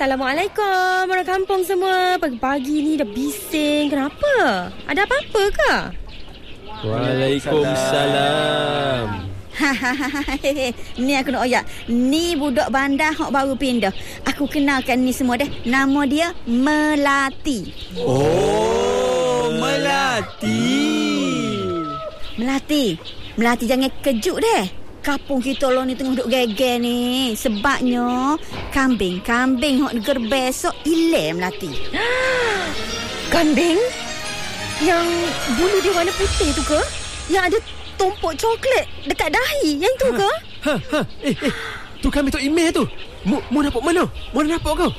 Assalamualaikum orang kampung semua. Pagi-pagi ni dah bising. Kenapa? Ada apa-apa ke? Waalaikumsalam. Ni aku nak oyak. Ni budak bandar hok baru pindah. Aku kenalkan ni semua deh. Nama dia Melati. Oh, Melati. Melati jangan kejut deh. Kampung kita lo ni tengah duk geger ni. Sebabnya kambing hok neger besok ile Melati. Kambing? Yang bulu dia warna putih tu ke? Yang ada tumpuk coklat dekat dahi, yang tu ke? Tu kambing tu Imeh tu. Mu nampak mana? Mana nampak kau?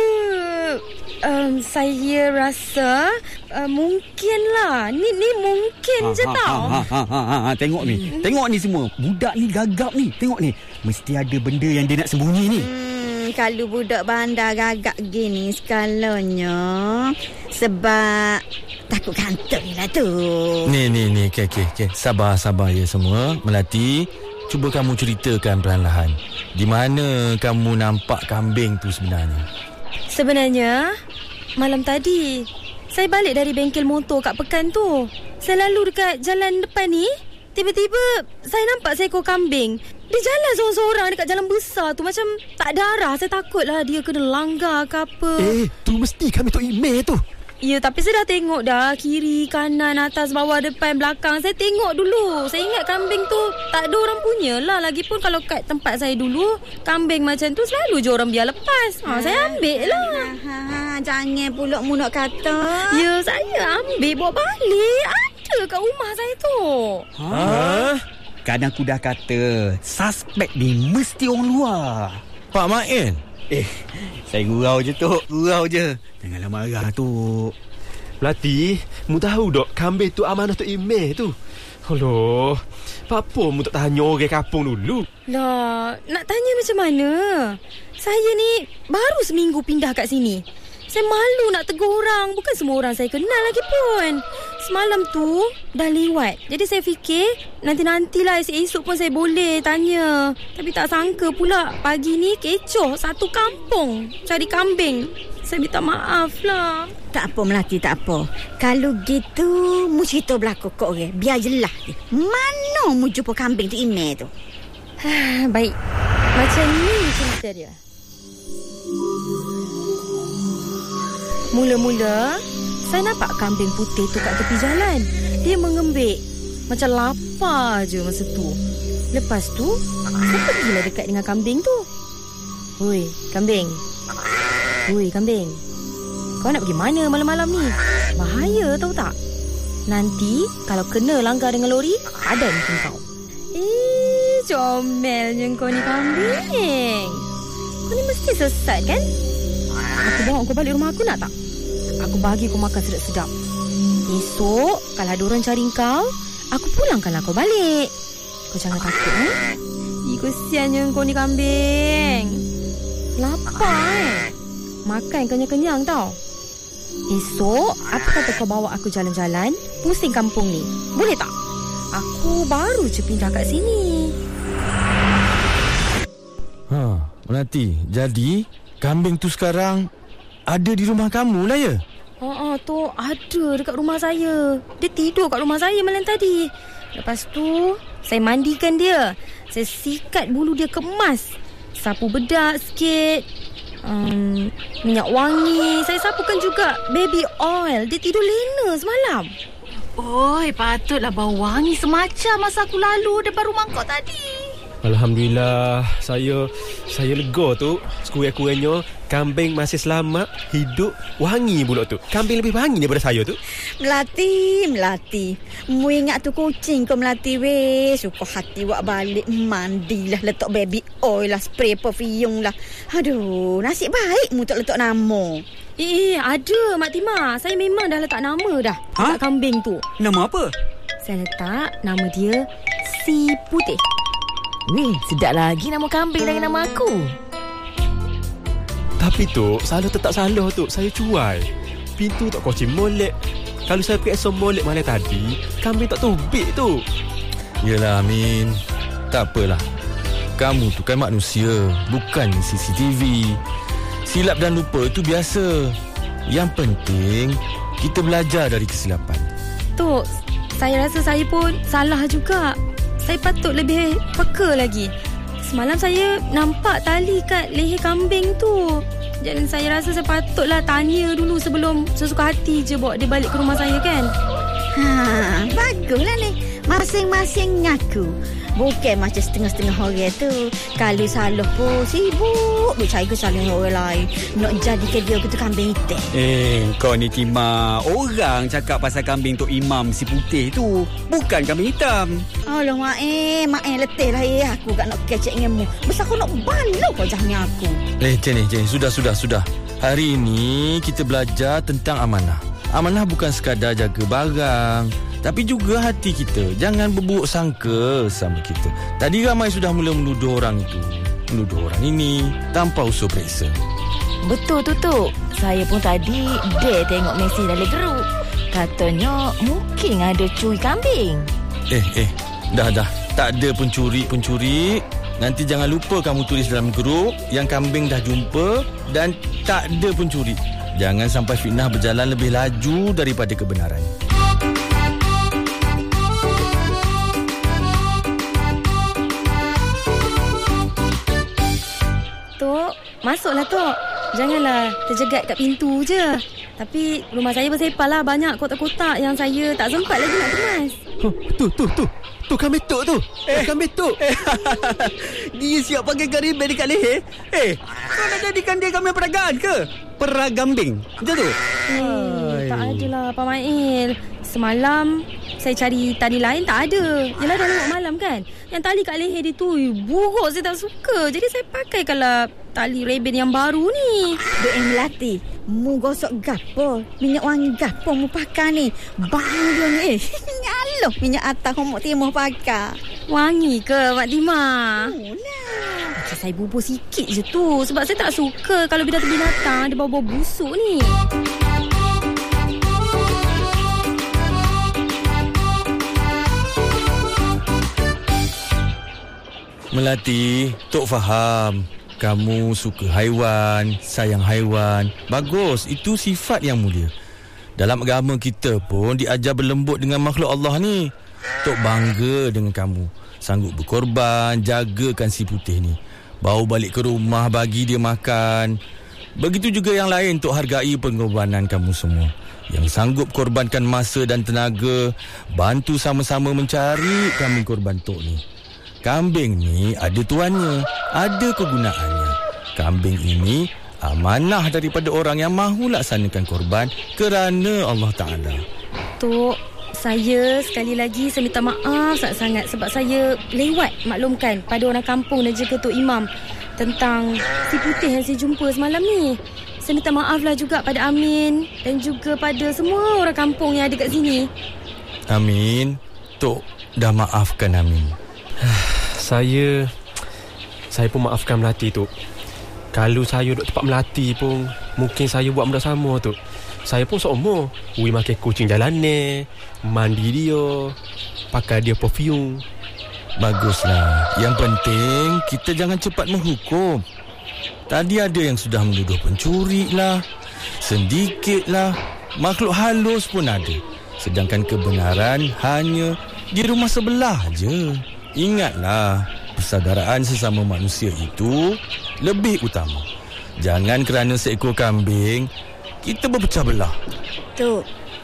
Saya rasa mungkinlah. Ni mungkin je tau. Tengok ni semua. Budak ni gagap ni. Tengok ni. Mesti ada benda yang dia nak sembunyi ni. Kalau budak bandar gagak gini skalanya sebab takut kantor ni lah tu. Ni. Okay. Sabar ya semua. Melati, cuba kamu ceritakan perlahan-lahan. Di mana kamu nampak kambing tu sebenarnya? Sebenarnya, malam tadi saya balik dari bengkel motor kat Pekan tu. Saya lalu dekat jalan depan ni. Tiba-tiba saya nampak seekor kambing. Dia jalan seorang-seorang dekat jalan besar tu. Macam tak ada arah. Saya takutlah dia kena langgar ke apa. Tu mesti kambing tu Imeh tu. Ya, tapi saya dah tengok dah. Kiri, kanan, atas, bawah, depan, belakang. Saya tengok dulu. Saya ingat kambing tu tak ada orang punya lah. Lagipun kalau kat tempat saya dulu, kambing macam tu selalu je orang biar lepas. Saya ambil lah. Jangan pulak mu nak kata. Ya, saya ambil bawa balik. Ada kat rumah saya tu. Kadang aku dah kata suspek ni mesti orang luar. Pak Main. Saya gurau je tu. Janganlah marah tu. Melati, mu tahu dok kambing tu amanah tu Imeh tu. Aduh, apa mu tak tanya orang kampung dulu? Lah, nak tanya macam mana? Saya ni baru seminggu pindah kat sini. Saya malu nak tegur orang. Bukan semua orang saya kenal lagi pun. Semalam tu dah lewat. Jadi saya fikir nanti-nantilah esok pun saya boleh tanya. Tapi tak sangka pula pagi ni kecoh satu kampung cari kambing. Saya minta maaf lah. Tak apa Melati, tak apa. Kalau gitu mu cerita berlaku kok orang. Biar jelas ni. Mana mu jumpa kambing tu Imeh tu? Baik. Macam ni cerita dia. Mula-mula saya nampak kambing putih tu kat tepi jalan. Dia mengembik macam lapar je masa tu. Lepas tu saya pergilah dekat dengan kambing tu. Oi, kambing. Kau nak pergi mana malam-malam ni? Bahaya tahu tak? Nanti kalau kena langgar dengan lori, ada macam kau. Comelnya kau ni kambing. Kau ni mesti sesat kan? Aku bawa kau balik rumah aku nak tak? Aku bagi kau makan sedap-sedap. Esok kalau ada orang cari kau, aku pulangkanlah kau balik. Kau jangan takut kesiannya kau ni kambing. Lapar makan kenyang-kenyang tau. Esok apa kata kau bawa aku jalan-jalan pusing kampung ni? Boleh tak? Aku baru je pindah kat sini. Melati, jadi kambing tu sekarang ada di rumah kamu lah ya? Tu ada dekat rumah saya. Dia tidur kat rumah saya malam tadi. Lepas tu saya mandikan dia. Saya sikat bulu dia kemas. Sapu bedak sikit. Minyak wangi. Saya sapukan juga baby oil. Dia tidur lena semalam. Oi, patutlah bau wangi semacam masa aku lalu depan rumah kau tadi. Alhamdulillah, saya lega tu. Sekurang-kurangnya kambing masih selamat, hidup, wangi pula tu. Kambing lebih wangi daripada saya tu. Melati. Mu ingat tu kucing kau Melati weh. Suka hati buat balik mandilah, letak baby oil lah, spray perfume lah. Aduh, nasib baik mu tak letak nama. Ada Mak Timah. Saya memang dah letak nama dah dekat kambing tu. Nama apa? Saya letak nama dia Si Putih. Ni sedap lagi nama kambing dari nama aku. Tapi tu, salah tetap salah tu. Saya cuai. Pintu tak kunci molek. Kalau saya pakai som molek malam tadi, kambing tak tubik tu. Yelah Amin, tak apalah. Kamu tu kan manusia, bukan CCTV. Silap dan lupa itu biasa. Yang penting kita belajar dari kesilapan. Tok, saya rasa saya pun salah juga. Saya patut lebih peka lagi. Semalam saya nampak tali kat leher kambing tu. Jadi saya rasa saya patutlah tanya dulu sebelum sesuka hati je bawa dia balik ke rumah saya kan. Baguslah ni. Masing-masing ngaku. Bukan macam setengah-setengah orang tu. Kalau salah pun sibuk duk cari kesalahan orang lain. Nak jadikan dia ketua kambing hitam. Kau ni Tima. Orang cakap pasal kambing Tok Imam si putih tu. Bukan kambing hitam. Allah mak letih lah aku kat nak kecek dengan mu. Masa aku nak balok wajahnya aku. Cik, sudah. Hari ini kita belajar tentang amanah. Amanah bukan sekadar jaga barang, tapi juga hati kita. Jangan berburuk sangka sama kita. Tadi ramai sudah mula menuduh orang itu, menuduh orang ini tanpa usul periksa. Betul tu Tok. Saya pun tadi dia tengok mesej dalam grup. Katanya mungkin ada curi kambing. Dah. Tak ada pencuri. Nanti jangan lupa kamu tulis dalam grup yang kambing dah jumpa dan tak ada pencuri. Jangan sampai fitnah berjalan lebih laju daripada kebenaran. Tok, masuklah Tok. Janganlah terjegat kat pintu je. Tapi rumah saya bersepah lah. Banyak kotak-kotak yang saya tak sempat lagi nak kemas. Tu kambing Tok tu. Kambing Tok. Dia siap pakai garibel dekat leher. Kau nak jadikan dia kambing peragaan ke? Peragambing. Macam tu? Tak adalah Pak Mail. Semalam saya cari tali lain tak ada. Yelah dah lewat malam kan. Yang tali kat leher dia tu buruk, saya tak suka. Jadi saya pakaikanlah tali rebel yang baru ni. Duk Melati, mu gosok gapo? Minyak wangi gapo mu pakai ni? Bang dia ni. Nyaloh minyak atas homok timur pakai. Wangi ke Mak Tima? Mula. Saya bubur sikit je tu. Sebab saya tak suka kalau binatang-binatang ada bau-bau busuk ni. Melati, Tok faham. Kamu suka haiwan, sayang haiwan. Bagus, itu sifat yang mulia. Dalam agama kita pun diajar berlembut dengan makhluk Allah ni. Tok bangga dengan kamu. Sanggup berkorban, jagakan si putih ni. Bawa balik ke rumah, bagi dia makan. Begitu juga yang lain, Tok hargai pengorbanan kamu semua. Yang sanggup korbankan masa dan tenaga. Bantu sama-sama mencari kambing korban Tok ni. Kambing ni ada tuannya, ada kegunaannya. Kambing ini amanah daripada orang yang mahu laksanakan korban kerana Allah Ta'ala. Tok, saya sekali lagi saya minta maaf sangat-sangat sebab saya lewat maklumkan pada orang kampung dan juga Tok Imam tentang si putih yang saya jumpa semalam ni. Saya minta maaflah juga pada Amin dan juga pada semua orang kampung yang ada kat sini. Amin. Tok dah maafkan Amin. Saya pun maafkan Melati tu. Kalau saya duduk tempat Melati pun mungkin saya buat benda sama tu. Saya pun seumur makan kucing jalanan, mandi dia, pakai dia perfume. Baguslah. Yang penting kita jangan cepat menghukum. Tadi ada yang sudah menuduh pencuri lah, sedikit lah, makhluk halus pun ada. Sedangkan kebenaran hanya di rumah sebelah je. Ingatlah, persaudaraan sesama manusia itu lebih utama. Jangan kerana seekor kambing kita berpecah belah. Tok,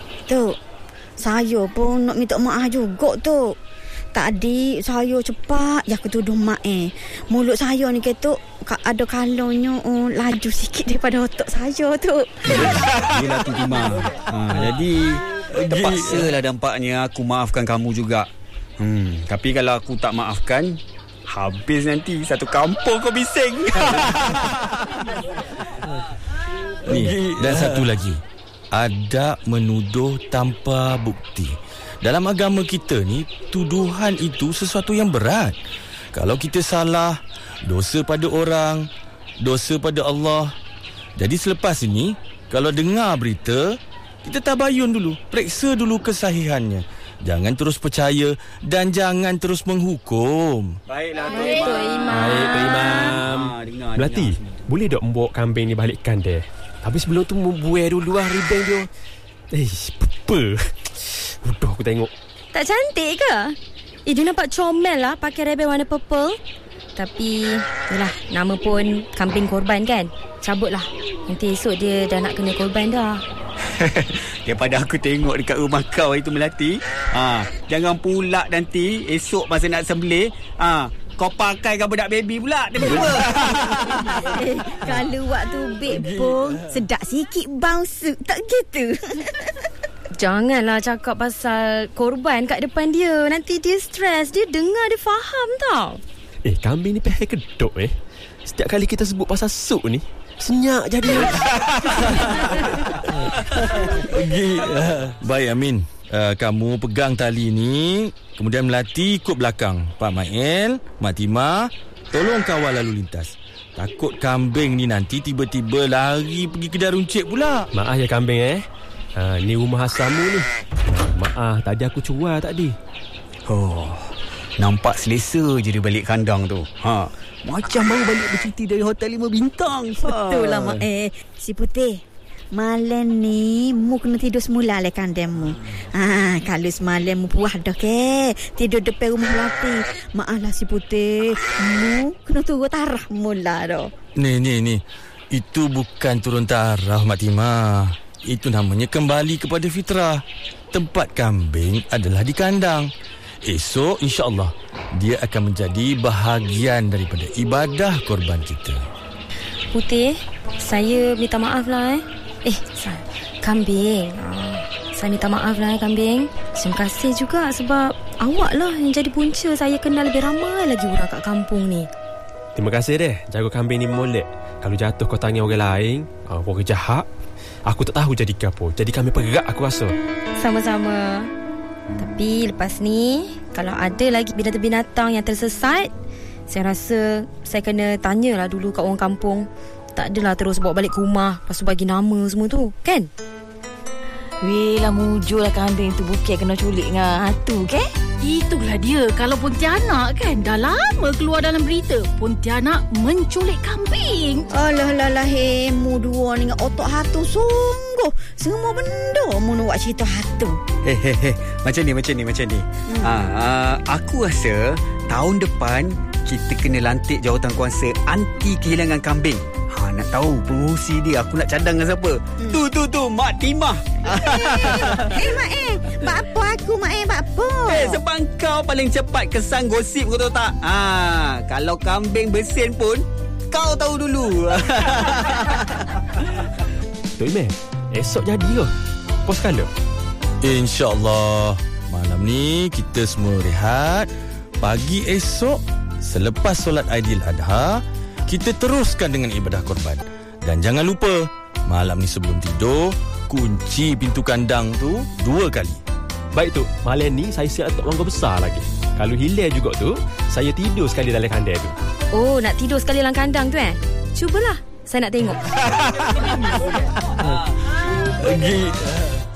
saya pun nak minta maaf juga, Tok. Tadi saya cepat je ketuduh mak mulut saya ni ketuk ada kalonnya laju sikit daripada otak saya, Tok. Yelah tu Tima. Jadi terpaksalah dampaknya aku maafkan kamu juga. Tapi kalau aku tak maafkan, habis nanti satu kampung kau bising. Ni, dan satu lagi. Ada menuduh tanpa bukti. Dalam agama kita ni, tuduhan itu sesuatu yang berat. Kalau kita salah, dosa pada orang, dosa pada Allah. Jadi selepas ini, kalau dengar berita, kita tabayun dulu, periksa dulu kesahihannya. Jangan terus percaya dan jangan terus menghukum. Baiklah, Tok Imam. Baik, Tok Imam. Melati, boleh tak membawa kambing ni balik kandang? Tapi sebelum tu membuai dulu lah ribeng dia. Apa? Udah aku tengok. Tak cantik ke? Dia nampak comel lah pakai rebel warna purple. Tapi yalah, nama pun kambing korban kan. Cabut lah. Nanti esok dia dah nak kena korban dah. Daripada aku tengok dekat rumah kau itu Melati, jangan pula nanti esok masa nak sembelih, kau pakai ke budak baby pula. Kalau waktu beg pun sedap sikit bounce. Tak gitu. Janganlah cakap pasal korban kat depan dia. Nanti dia stres. Dia dengar, dia faham tau. Kambing ni pehai kedok Setiap kali kita sebut pasal sup ni, senyap jadi. Baik Amin, kamu pegang tali ni, kemudian Melati ikut belakang. Pak Mail, Mak Timah, tolong kawal lalu lintas. Takut kambing ni nanti tiba-tiba lari pergi kedai runcit pula. Maaf ya kambing ni rumah asalmu ni. Maaf tadi aku cuar tadi. Nampak selesa je dia balik kandang tu. Macam baru balik bercuti dari hotel 5 bintang. Betul lah Mak. Si Putih, malam ni mu kena tidur semula lah kandangmu. Kalau semalam mu puas dah ke tidur depan rumah Melati. Maaf lah si Putih, mu kena turun tarah mula dah. Ni itu bukan turun tarah Mak Timah. Itu namanya kembali kepada fitrah. Tempat kambing adalah di kandang. Esok insya-Allah dia akan menjadi bahagian daripada ibadah korban kita. Putih, saya minta maaf lah kambing. Saya minta maaf lah kambing. Terima kasih juga sebab awak lah yang jadi punca saya kenal lebih ramai lagi orang kat kampung ni. Terima kasih deh, jaga kambing ni molek. Kalau jatuh kau tanya orang lain, orang jahat, aku tak tahu jadi apa. Jadi kami perak aku rasa. Sama-sama. Tapi lepas ni, kalau ada lagi binatang-binatang yang tersesat, saya rasa saya kena tanyalah dulu kat orang kampung. Tak adalah terus bawa balik ke rumah, lepas tu bagi nama semua tu, kan? Weh lah mujur lah kambing tu bukan kena culik dengan hantu, ke? Itulah dia. Kalau Pontianak kan, dah lama keluar dalam berita Pontianak menculik kambing. Alah, mu dua ni dengan otak hantu sungguh. Semua benda mu nak buat cerita hantu. Macam ni. Aku rasa tahun depan kita kena lantik jawatan kuasa anti kehilangan kambing. Nak tahu pengurusi dia, aku nak cadang dengan siapa? Tu Mak Timah. Mak buat apa aku Mak buat apa? Sebab kau paling cepat kesan gosip, kau tahu tak? Kalau kambing bersin pun kau tahu dulu. Tok Imeh, esok jadi ke? Pos kala? InsyaAllah. Malam ni kita semua rehat. Pagi esok selepas solat Aidiladha, kita teruskan dengan ibadah korban. Dan jangan lupa, malam ni sebelum tidur, kunci pintu kandang tu 2 kali. Baik tu, malam ni saya siap letak mangga besar lagi. Kalau hilang juga tu, saya tidur sekali dalam kandang tu. Oh, nak tidur sekali dalam kandang tu Cubalah, saya nak tengok.